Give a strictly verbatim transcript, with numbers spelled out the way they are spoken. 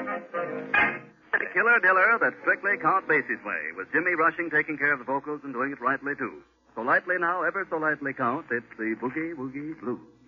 Killer Diller, that strictly Count Basie's way, with Jimmy Rushing taking care of the vocals and doing it rightly, too. So lightly now, ever so lightly, Count, it's the Boogie Woogie Blues.